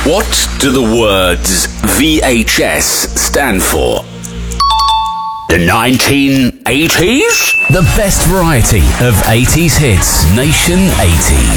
What do the words VHS stand for? The 1980s? The best variety of 80s hits. Nation 80s.